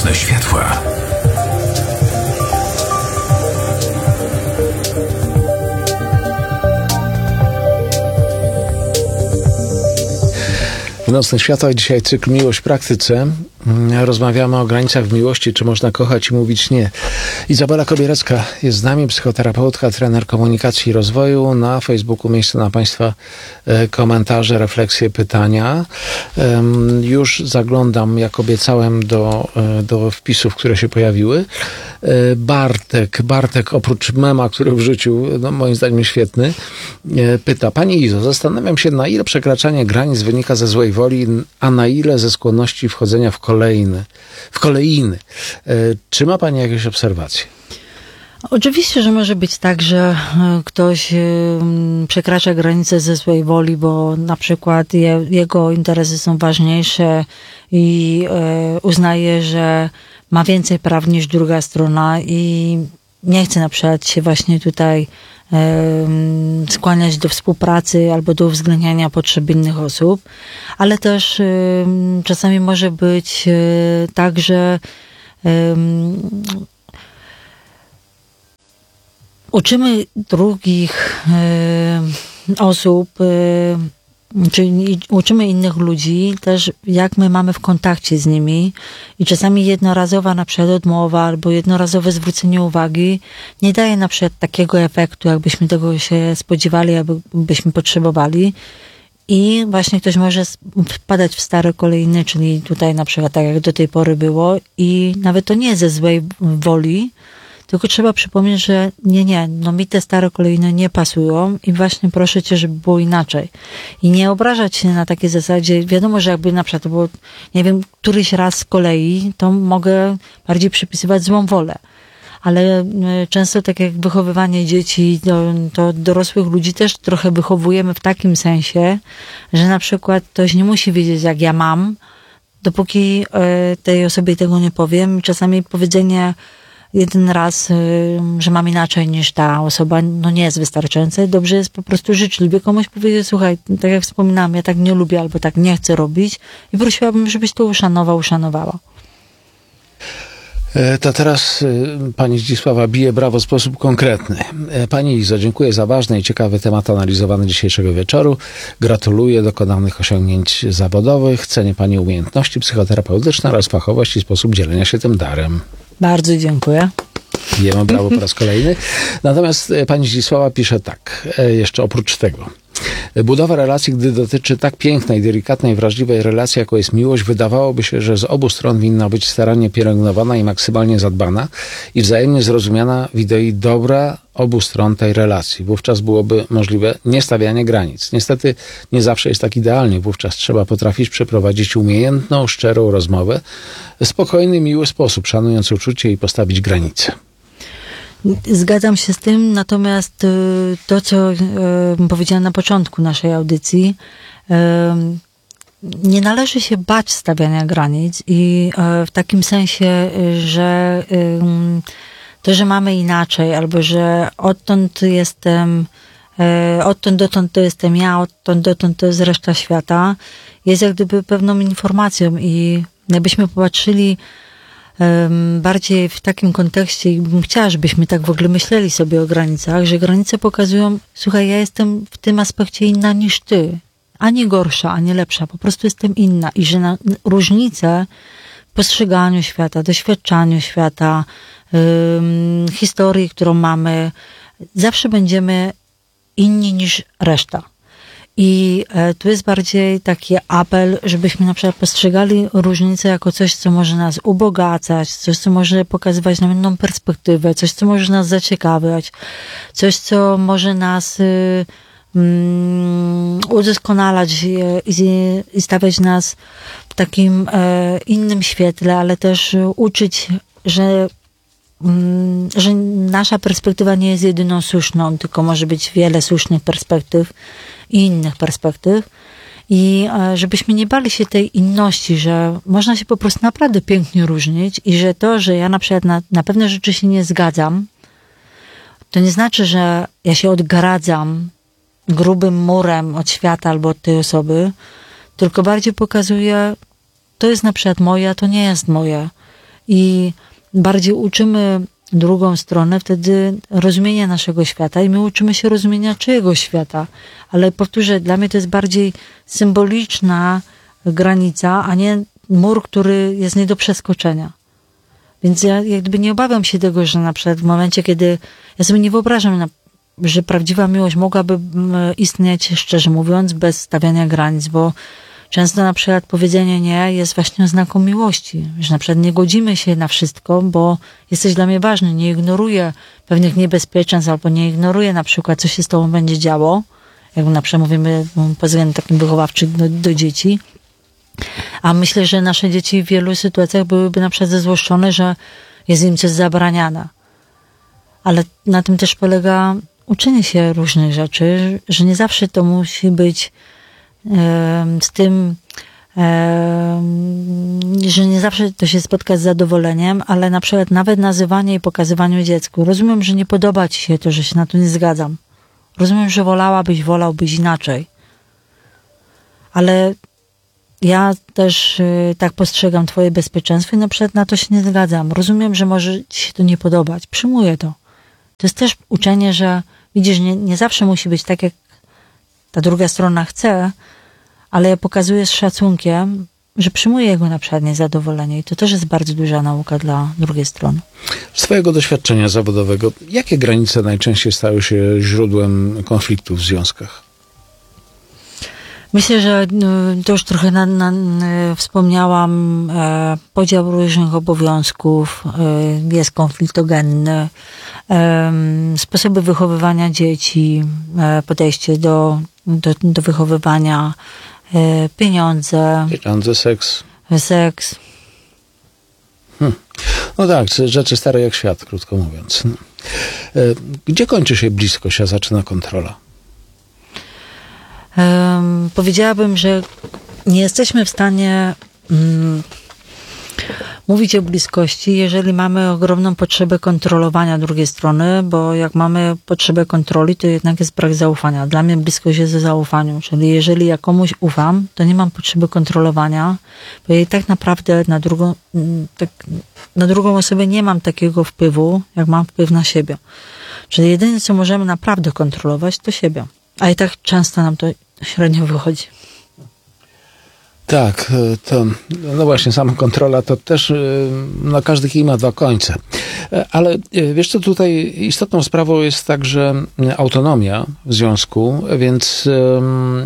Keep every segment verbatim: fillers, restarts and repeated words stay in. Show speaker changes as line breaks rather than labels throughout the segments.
Nocne światła.
W Nocnych Światłach dzisiaj cykl Miłość w praktyce. Rozmawiamy o granicach w miłości, czy można kochać i mówić nie. Izabela Kobierecka jest z nami, psychoterapeutka, trener komunikacji i rozwoju. Na Facebooku miejsce na Państwa komentarze, refleksje, pytania. Już zaglądam, jak obiecałem, do, do wpisów, które się pojawiły. Bartek, Bartek oprócz mema, który wrzucił, no moim zdaniem świetny, pyta: Pani Izo, zastanawiam się, na ile przekraczanie granic wynika ze złej woli, a na ile ze skłonności wchodzenia w kolejny, w kolejny. Czy ma Pani jakieś obserwacje?
Oczywiście, że może być tak, że ktoś przekracza granice ze złej woli, bo na przykład je, jego interesy są ważniejsze i uznaje, że ma więcej praw niż druga strona i nie chce na przykład się właśnie tutaj skłaniać do współpracy albo do uwzględniania potrzeb innych osób, ale też czasami może być tak, że uczymy drugich osób, czyli uczymy innych ludzi też, jak my mamy w kontakcie z nimi i czasami jednorazowa na przykład odmowa albo jednorazowe zwrócenie uwagi nie daje na przykład takiego efektu, jakbyśmy tego się spodziewali, jakbyśmy potrzebowali i właśnie ktoś może wpadać w stare kolejny, czyli tutaj na przykład tak jak do tej pory było i nawet to nie ze złej woli, tylko trzeba przypomnieć, że nie, nie, no mi te stare kolejne nie pasują i właśnie proszę cię, żeby było inaczej. I nie obrażać się na takiej zasadzie. Wiadomo, że jakby na przykład to było, nie wiem, któryś raz z kolei, to mogę bardziej przypisywać złą wolę. Ale często tak jak wychowywanie dzieci, to, to dorosłych ludzi też trochę wychowujemy w takim sensie, że na przykład ktoś nie musi wiedzieć, jak ja mam, dopóki tej osobie tego nie powiem. Czasami powiedzenie jeden raz, że mam inaczej niż ta osoba, no nie jest wystarczające. Dobrze jest po prostu życzliwie komuś powiedzieć: słuchaj, tak jak wspominałam, ja tak nie lubię albo tak nie chcę robić i prosiłabym, żebyś to uszanował, uszanowała.
To teraz pani Zdzisława bije brawo w sposób konkretny. Pani Izo, dziękuję za ważny i ciekawy temat analizowany dzisiejszego wieczoru. Gratuluję dokonanych osiągnięć zawodowych. Cenię pani umiejętności psychoterapeutyczne oraz fachowość i sposób dzielenia się tym darem.
Bardzo dziękuję.
Bijemy brawo po raz kolejny. Natomiast pani Zdzisława pisze tak, jeszcze oprócz tego. Budowa relacji, gdy dotyczy tak pięknej, delikatnej, wrażliwej relacji, jaką jest miłość, wydawałoby się, że z obu stron winna być starannie pielęgnowana i maksymalnie zadbana i wzajemnie zrozumiana w idei dobra obu stron tej relacji. Wówczas byłoby możliwe niestawianie granic. Niestety nie zawsze jest tak idealnie. Wówczas trzeba potrafić przeprowadzić umiejętną, szczerą rozmowę w spokojny, miły sposób, szanując uczucie i postawić granice.
Zgadzam się z tym, natomiast to, co powiedziałam na początku naszej audycji, nie należy się bać stawiania granic i w takim sensie, że to, że mamy inaczej, albo że odtąd jestem, odtąd dotąd to jestem ja, odtąd dotąd to jest reszta świata, jest jak gdyby pewną informacją i jakbyśmy popatrzyli bardziej w takim kontekście i bym chciała, żebyśmy tak w ogóle myśleli sobie o granicach, że granice pokazują: słuchaj, ja jestem w tym aspekcie inna niż ty. Ani gorsza, ani lepsza. Po prostu jestem inna. I że na, różnice w postrzeganiu świata, doświadczaniu świata, ym, historii, którą mamy, zawsze będziemy inni niż reszta. I tu jest bardziej taki apel, żebyśmy na przykład postrzegali różnicę jako coś, co może nas ubogacać, coś, co może pokazywać nam inną perspektywę, coś, co może nas zaciekawiać, coś, co może nas y, um, udoskonalać i, i stawiać nas w takim e, innym świetle, ale też uczyć, że że nasza perspektywa nie jest jedyną słuszną, tylko może być wiele słusznych perspektyw i innych perspektyw. I żebyśmy nie bali się tej inności, że można się po prostu naprawdę pięknie różnić i że to, że ja na przykład na, na pewne rzeczy się nie zgadzam, to nie znaczy, że ja się odgradzam grubym murem od świata albo od tej osoby, tylko bardziej pokazuje, to jest na przykład moje, a to nie jest moje. i bardziej uczymy drugą stronę wtedy rozumienia naszego świata i my uczymy się rozumienia czyjego świata. Ale powtórzę, dla mnie to jest bardziej symboliczna granica, a nie mur, który jest nie do przeskoczenia. Więc ja jakby nie obawiam się tego, że na przykład w momencie, kiedy ja sobie nie wyobrażam, że prawdziwa miłość mogłaby istnieć, szczerze mówiąc, bez stawiania granic, bo często na przykład powiedzenie nie jest właśnie oznaką miłości, że na przykład nie godzimy się na wszystko, bo jesteś dla mnie ważny, nie ignoruję pewnych niebezpieczeństw albo nie ignoruję na przykład, co się z tobą będzie działo, jak na przykład mówimy pod względem takim wychowawczym do, do dzieci. A myślę, że nasze dzieci w wielu sytuacjach byłyby na przykład zezłoszczone, że jest im coś zabraniane. Ale na tym też polega uczenie się różnych rzeczy, że nie zawsze to musi być z tym, że nie zawsze to się spotka z zadowoleniem, ale na przykład nawet nazywanie i pokazywanie dziecku. Rozumiem, że nie podoba ci się to, że się na to nie zgadzam. Rozumiem, że wolałabyś, wolałbyś inaczej. Ale ja też tak postrzegam twoje bezpieczeństwo i na przykład na to się nie zgadzam. Rozumiem, że może ci się to nie podobać. Przyjmuję to. To jest też uczenie, że widzisz, nie, nie zawsze musi być tak, jak ta druga strona chce, ale ja pokazuję z szacunkiem, że przyjmuję jego na przykład niezadowolenie i to też jest bardzo duża nauka dla drugiej strony.
Z twojego doświadczenia zawodowego, jakie granice najczęściej stały się źródłem konfliktów w związkach?
Myślę, że to już trochę na, na, wspomniałam, e, podział różnych obowiązków, e, jest konfliktogenny, e, sposoby wychowywania dzieci, e, podejście do, do, do wychowywania, e, pieniądze.
Pieniądze, seks.
Seks.
Hmm. No tak, rzeczy stare jak świat, krótko mówiąc. E, gdzie kończy się bliskość, a zaczyna kontrola?
Um, powiedziałabym, że nie jesteśmy w stanie um, mówić o bliskości, jeżeli mamy ogromną potrzebę kontrolowania drugiej strony, bo jak mamy potrzebę kontroli, to jednak jest brak zaufania. Dla mnie bliskość jest w zaufaniu, czyli jeżeli ja komuś ufam, to nie mam potrzeby kontrolowania, bo ja i tak naprawdę na drugą, tak, na drugą osobę nie mam takiego wpływu, jak mam wpływ na siebie. Czyli jedyne, co możemy naprawdę kontrolować, to siebie. A i tak często nam to średnio wychodzi.
Tak, to, no właśnie, sama kontrola to też, no każdy kij ma dwa końce. Ale wiesz co, tutaj istotną sprawą jest także autonomia w związku, więc um,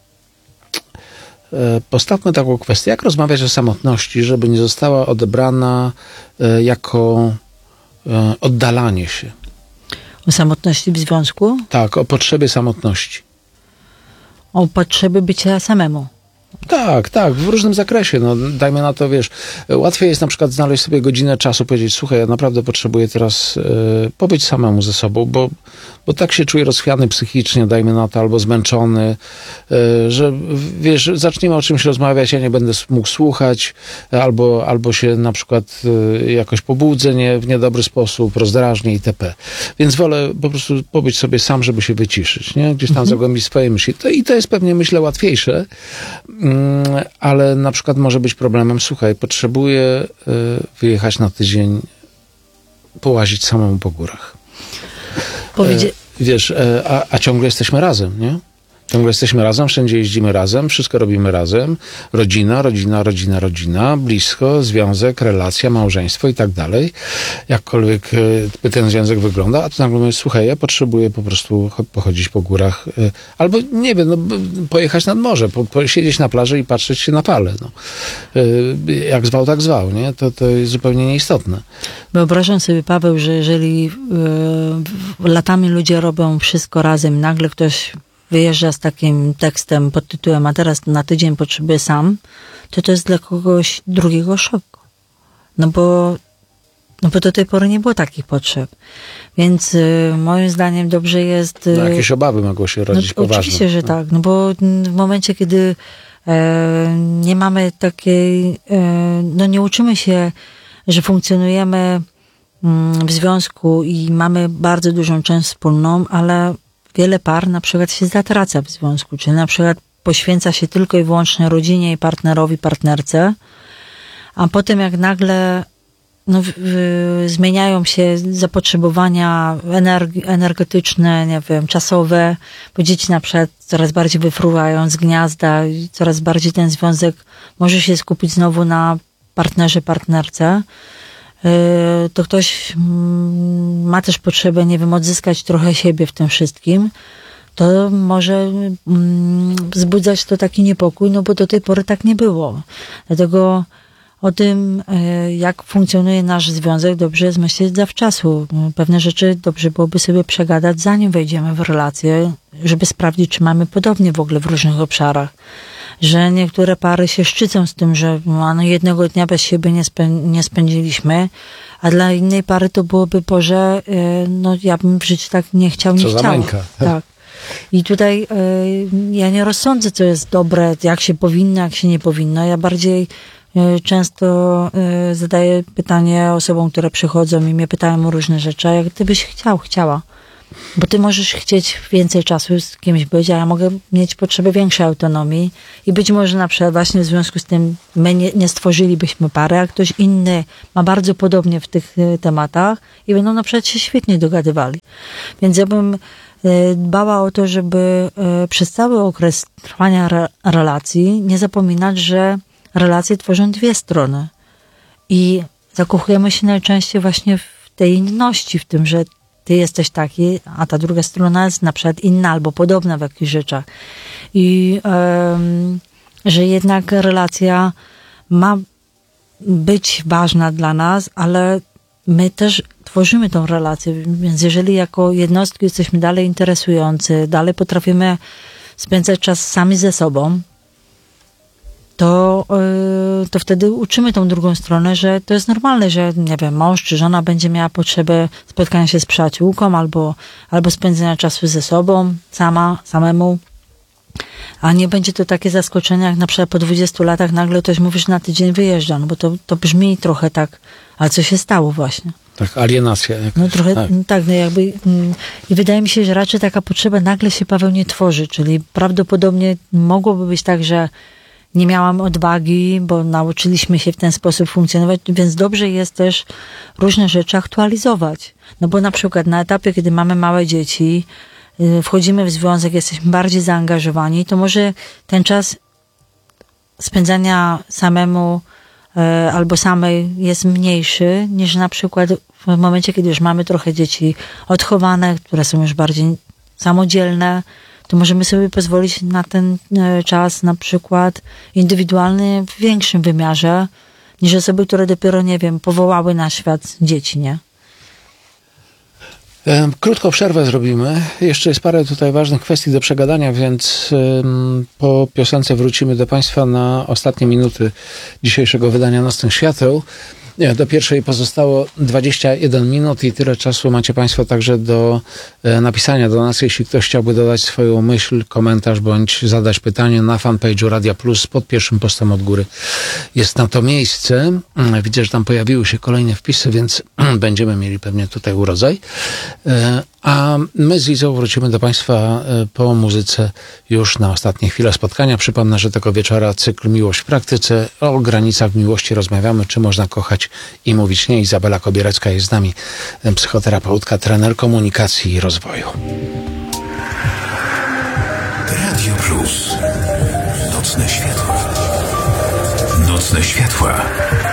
postawmy taką kwestię, jak rozmawiać o samotności, żeby nie została odebrana jako oddalanie się.
O samotności w związku?
Tak, o potrzebie samotności.
O potrzebie bycia samemu.
Tak, tak, w różnym zakresie. No, dajmy na to, wiesz, łatwiej jest na przykład znaleźć sobie godzinę czasu, powiedzieć, słuchaj, ja naprawdę potrzebuję teraz y, pobyć samemu ze sobą, bo, bo tak się czuję rozchwiany psychicznie, dajmy na to, albo zmęczony, y, że wiesz, zaczniemy o czymś rozmawiać, ja nie będę mógł słuchać, albo, albo się na przykład y, jakoś pobudzę nie, w niedobry sposób, rozdrażnię itp. Więc wolę po prostu pobyć sobie sam, żeby się wyciszyć, nie? Gdzieś tam mhm. zagłębić swoje myśli. To, I to jest pewnie, myślę, łatwiejsze, ale na przykład może być problemem, słuchaj, potrzebuję wyjechać na tydzień, połazić samemu po górach. Powiedzie- Wiesz, a, a ciągle jesteśmy razem, nie? Ciągle jesteśmy razem, wszędzie jeździmy razem, wszystko robimy razem. Rodzina, rodzina, rodzina, rodzina, blisko, związek, relacja, małżeństwo i tak dalej. Jakkolwiek by ten związek wygląda, a tu nagle mówię, słuchaj, ja potrzebuję po prostu pochodzić po górach, albo nie wiem, no, pojechać nad morze, po, posiedzieć na plaży i patrzeć się na fale. No. Jak zwał, tak zwał, nie? To, to jest zupełnie nieistotne.
Wyobrażam sobie, Paweł, że jeżeli yy, latami ludzie robią wszystko razem, nagle ktoś wyjeżdża z takim tekstem pod tytułem, a teraz na tydzień potrzebuję sam, to to jest dla kogoś drugiego szok. No bo, no bo do tej pory nie było takich potrzeb. Więc y, moim zdaniem dobrze jest... Y,
no jakieś obawy mogą się rodzić
no,
poważne.
Oczywiście, że tak. No bo w momencie, kiedy e, nie mamy takiej... E, no nie uczymy się, że funkcjonujemy mm, w związku i mamy bardzo dużą część wspólną, ale wiele par na przykład się zatraca w związku, czyli na przykład poświęca się tylko i wyłącznie rodzinie i partnerowi, partnerce, a potem jak nagle no, w, w, zmieniają się zapotrzebowania energi- energetyczne, nie wiem, czasowe, bo dzieci na przykład coraz bardziej wyfruwają z gniazda i coraz bardziej ten związek może się skupić znowu na partnerze, partnerce. To ktoś ma też potrzebę, nie wiem, odzyskać trochę siebie w tym wszystkim, to może wzbudzać to taki niepokój, no bo do tej pory tak nie było. Dlatego o tym, jak funkcjonuje nasz związek, dobrze jest myśleć zawczasu. Pewne rzeczy dobrze byłoby sobie przegadać, zanim wejdziemy w relację, żeby sprawdzić, czy mamy podobnie w ogóle w różnych obszarach. Że niektóre pary się szczycą z tym, że no, jednego dnia bez siebie nie, spę- nie spędziliśmy, a dla innej pary to byłoby, Boże, no ja bym w życiu tak nie chciał, nie
co za
chciał.
męka.
Tak. I tutaj y, ja nie rozsądzę, co jest dobre, jak się powinno, jak się nie powinno. Ja bardziej y, często y, zadaję pytanie osobom, które przychodzą i mnie pytają o różne rzeczy, a jak ty byś chciał, chciała. Bo ty możesz chcieć więcej czasu z kimś być, a ja mogę mieć potrzebę większej autonomii i być może na przykład właśnie w związku z tym my nie, nie stworzylibyśmy pary, a ktoś inny ma bardzo podobnie w tych y, tematach i będą na przykład się świetnie dogadywali. Więc ja bym y, dbała o to, żeby y, przez cały okres trwania re, relacji nie zapominać, że relacje tworzą dwie strony i zakochujemy się najczęściej właśnie w tej inności, w tym, że ty jesteś taki, a ta druga strona jest na przykład inna albo podobna w jakichś rzeczach. I um, że jednak relacja ma być ważna dla nas, ale my też tworzymy tą relację. Więc jeżeli jako jednostki jesteśmy dalej interesujący, dalej potrafimy spędzać czas sami ze sobą, to, yy, to wtedy uczymy tą drugą stronę, że to jest normalne, że nie wiem, mąż czy żona będzie miała potrzebę spotkania się z przyjaciółką albo, albo spędzenia czasu ze sobą, sama, samemu. A nie będzie to takie zaskoczenie, jak na przykład po dwudziestu latach nagle ktoś mówi, że na tydzień wyjeżdża, no bo to, to brzmi trochę tak, ale co się stało właśnie?
Tak, alienacja. Jakaś.
No trochę
tak,
tak no jakby mm, i wydaje mi się, że raczej taka potrzeba nagle się, Paweł, nie tworzy, czyli prawdopodobnie mogłoby być tak, że nie miałam odwagi, bo nauczyliśmy się w ten sposób funkcjonować, więc dobrze jest też różne rzeczy aktualizować. No bo na przykład na etapie, kiedy mamy małe dzieci, wchodzimy w związek, jesteśmy bardziej zaangażowani, to może ten czas spędzania samemu e, albo samej jest mniejszy niż na przykład w momencie, kiedy już mamy trochę dzieci odchowane, które są już bardziej samodzielne, to możemy sobie pozwolić na ten czas na przykład indywidualny w większym wymiarze niż osoby, które dopiero, nie wiem, powołały na świat dzieci, nie?
Krótką przerwę zrobimy. Jeszcze jest parę tutaj ważnych kwestii do przegadania, więc po piosence wrócimy do Państwa na ostatnie minuty dzisiejszego wydania Nocnych Świateł. Do pierwszej pozostało dwadzieścia jeden minut i tyle czasu macie Państwo także do napisania do nas, jeśli ktoś chciałby dodać swoją myśl, komentarz bądź zadać pytanie na fanpage'u Radia Plus pod pierwszym postem od góry. Jest na to miejsce. Widzę, że tam pojawiły się kolejne wpisy, więc będziemy mieli pewnie tutaj urodzaj. A my z Izą wrócimy do Państwa po muzyce już na ostatnie chwile spotkania. Przypomnę, że tego wieczora cykl Miłość w praktyce. O granicach miłości rozmawiamy, czy można kochać i mówić nie. Izabela Kobierecka jest z nami, psychoterapeutka, trener komunikacji i rozwoju.
Radio Plus. Nocne światła. Nocne światła.